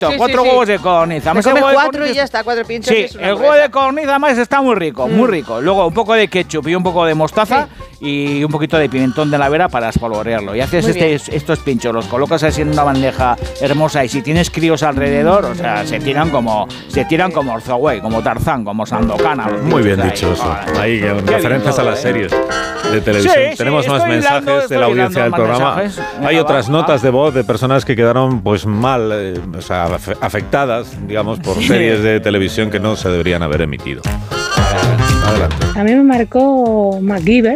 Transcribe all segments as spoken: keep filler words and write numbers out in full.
Sí, cuatro sí, huevos sí. de codorniz. Me comes cuatro y ya está, cuatro pinchos. Sí, el huevo de codorniz además está muy rico, mm. muy rico. Luego un poco de ketchup y un poco de mostaza sí. y un poquito de pimentón de la vera para espolvorearlo. Y haces este, estos pinchos, los colocas así en una bandeja hermosa y si tienes críos alrededor, o sea, se tiran como se tiran como Orzoway, como Tarzán, como Sandokan. Muy bien dicho ahí, eso. Ahí, ahí referencias a las series de televisión. Sí, Tenemos sí, más mensajes dando, de la audiencia del programa. Mensajes. Hay otras va, notas va. de voz de personas que quedaron pues mal, eh, o sea, afectadas, digamos, por sí. series de televisión que no se deberían haber emitido. Adelante. A mí me marcó MacGyver.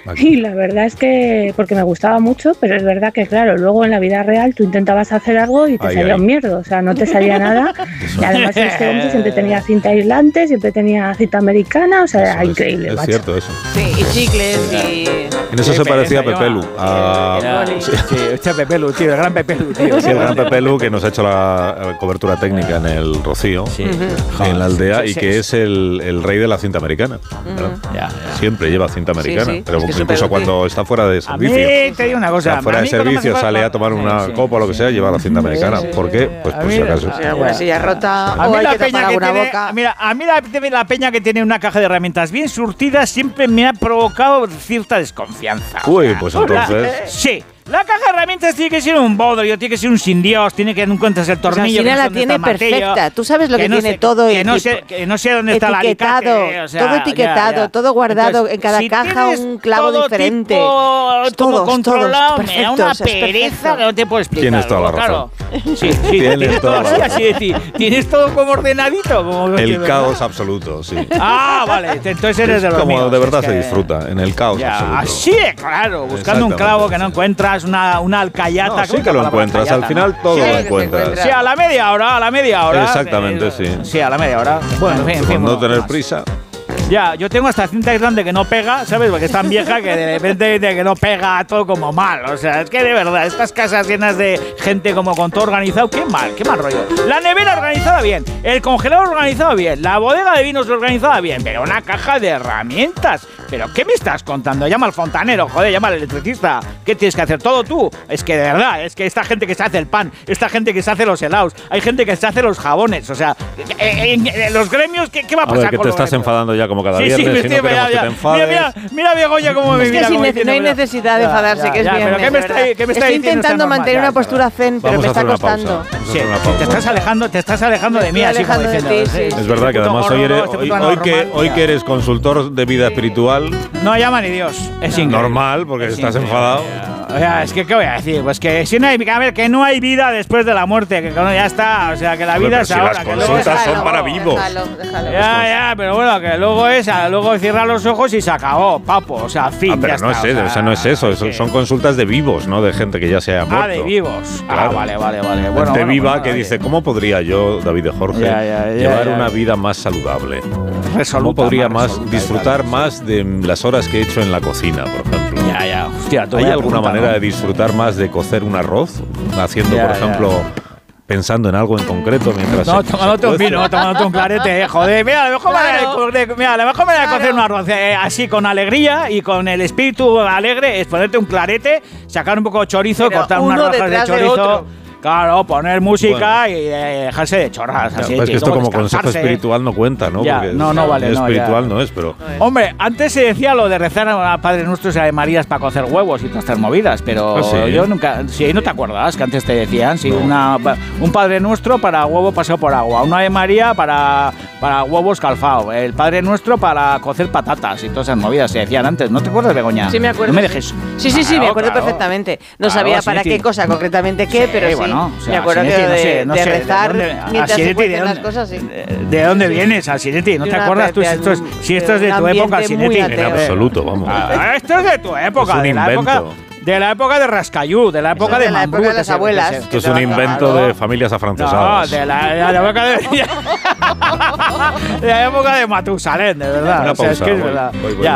Y la verdad es que, porque me gustaba mucho, pero es verdad que, claro, luego en la vida real tú intentabas hacer algo y te ay, salía ay. un mierdo, o sea, no te salía nada. Y además este hombre siempre tenía cinta aislante, siempre tenía cinta americana, o sea, eso era es, increíble. Es macho. cierto eso. Sí, y chicles y... En eso sí, se parecía a Pepelu. A... Era, sí, sí, este Pepelu, tío, el gran Pepelu, tío. Sí, el gran Pepelu que nos ha hecho la cobertura técnica en el Rocío, sí. uh-huh. en la aldea, sí, sí, y que sí. es el, el rey de la cinta americana. Uh-huh. Ya, ya. Siempre lleva cinta americana, sí, sí. pero es incluso cuando está fuera de servicio. A mí te digo una cosa. Está fuera de servicio, sale a tomar una sí, copa o lo que sea, lleva la cinta americana. Sí, sí. ¿Por qué? Pues por si acaso. Sí, alguna silla rota a o mí hay la que peña tapar que alguna tiene, boca. Mira, a mí la, la peña que tiene una caja de herramientas bien surtida siempre me ha provocado cierta desconfianza. Uy, pues entonces... Sí. La caja de herramientas tiene que ser un bodrio, tiene que ser un sin Dios, tiene que no encuentras el tornillo. O sea, la tiene perfecta. Tú sabes lo que, que no tiene sé, todo. Que no, sé, que no sé dónde está la alicate. O sea, todo etiquetado, ya, ya. todo guardado. Entonces, en cada si caja un clavo todo diferente. Tipo, todos, controlado, todos. Me da una pereza que no te puedo explicar. Tienes toda la razón. Claro. Sí, sí, tienes, tienes todo así, así de ti. Tienes todo como ordenadito. Como el caos absoluto, sí. Ah, vale. Entonces eres de los como míos. de verdad se disfruta, en el caos absoluto. Así de claro. Buscando un clavo que no encuentras, una Callata, no, sí que lo encuentras, callata, al final todo sí, lo encuentras. Sí, a la media hora, a la media hora. Exactamente, sí. Sí, a la media hora. Bueno, en fin, en fin. No bueno, tener más. prisa. Ya, yo tengo esta cinta aislante que no pega, ¿sabes? Porque es tan vieja que de repente de que no pega todo como mal. O sea, es que de verdad, estas casas llenas de gente como con todo organizado, qué mal, qué mal rollo. La nevera organizada bien, el congelador organizado bien, la bodega de vinos organizada bien, pero una caja de herramientas. ¿Pero qué me estás contando? Llama al fontanero, joder, llama al electricista. ¿Qué tienes que hacer? ¿Todo tú? Es que de verdad, es que esta gente que se hace el pan, esta gente que se hace los helados, hay gente que se hace los jabones, o sea, en, en, en los gremios, ¿qué, qué va a pasar? A ver, que con te los estás gremios? enfadando ya como cada sí, viernes, sí, me si estoy, no queremos ya, que te enfades. Mira, mira, mira Begoña cómo me es mira. Que Como ne- diciendo, no hay necesidad de ya, enfadarse, ya, que es ya, viernes. Pero ¿qué me está, ¿qué me está Estoy diciendo intentando mantener una postura zen, pero Vamos me está costando. Sí, te estás alejando, te estás alejando de mí, así como diciendo. Es verdad que además hoy, eres, hoy, hoy, que, hoy que eres consultor de vida espiritual. No llama ni Dios, es increíble. Normal, porque estás enfadado. O sea, es que, ¿qué voy a decir? Pues que si no hay, a ver, que no hay vida después de la muerte, que ya está, o sea, que la vida pero es si ahora. Las que consultas luego son para vivos. Déjalo, déjalo. Ya, ya, pero bueno, que luego es, luego cierra los ojos y se acabó, papo, o sea, fin. Ah, pero ya no está, es eso, o sea, o sea, no es eso, son, son consultas de vivos, ¿no? De gente que ya se ha muerto. Ah, de vivos. Claro. Ah, vale, vale, vale. Bueno, gente bueno, viva bueno, que vale. dice, ¿cómo podría yo, David de Jorge, ya, ya, ya, llevar ya, ya. una vida más saludable? Resoluta, ¿Cómo podría más más resoluta, disfrutar tal, más de las horas que he hecho en la cocina, por ejemplo? Ya, ya, hostia, ¿Hay alguna manera ¿no? de disfrutar más de cocer un arroz? Haciendo, ya, por ejemplo, ya. pensando en algo en concreto mientras no, se, tomándote se un vino, tomándote un clarete, eh, joder. Mira, la mejor claro. manera de, mira, la mejor manera de cocer un arroz eh, así con alegría y con el espíritu alegre es ponerte un clarete, sacar un poco de chorizo, pero cortar unas rodajas de chorizo. De Claro, poner música bueno. y eh, dejarse de chorras. Ya, así, es que esto como descansarse. consejo espiritual no cuenta, ¿no? Ya, Porque no, no vale. No, espiritual ya. no es, pero... Hombre, antes se decía lo de rezar a Padre Nuestro y a Marías para cocer huevos y todas estas movidas, pero ¿Ah, sí? yo nunca... Sí, ¿no te acuerdas que antes te decían? Sí, no. una, un Padre Nuestro para huevo paseo por agua, una de María para, para huevos calfao, el Padre Nuestro para cocer patatas y todas esas movidas se decían antes. ¿No te acuerdas, Begoña? Sí, me acuerdo. No me dejes... Sí, sí, sí, claro, me acuerdo claro. perfectamente. No claro, sabía para Sineti. qué cosa concretamente qué, sí, pero sí. Bueno, o sea, me acuerdo Sineti, que de, no sé, no de sé, rezar ¿de dónde, mientras Sineti, se cuecen ¿de las dónde, cosas, sí. ¿De dónde vienes, Sineti? ¿No te acuerdas tú si esto es, si esto es de tu época, Sineti? En absoluto, vamos. Ah, esto es de tu época, es un de la invento. época... De la época de Rascayú, de la época Eso de, de la Mambrú, época de las abuelas. Esto es un invento de familias afrancesadas. No, de la, de la época de, de la época de Matusalén, de verdad. Una o sea, pausa, es que es voy, verdad. voy, voy, ya. voy.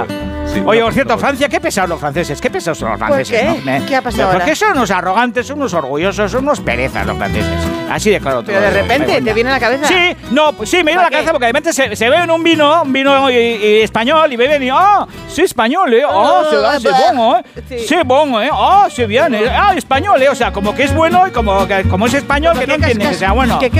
Sí, Oye, por cierto, Francia, qué pesados los franceses, qué pesados son los franceses. ¿Por qué? ¿no? ¿Qué ha pasado ahora? Porque son unos arrogantes, son unos orgullosos, son unos perezas los franceses. Así de claro. Pero de repente, ¿te viene a la cabeza? Sí, no, pues sí, me viene a la cabeza porque de repente se, se beben un vino, un vino y, y español, y beben y, ah, sí, español, eh, ah, oh, c'est bon, eh, sí. C'est bon, eh, ah, c'est bien, eh, ah, español, eh, o sea, como que es bueno y como, que, como es español, que no entiende que sea bueno.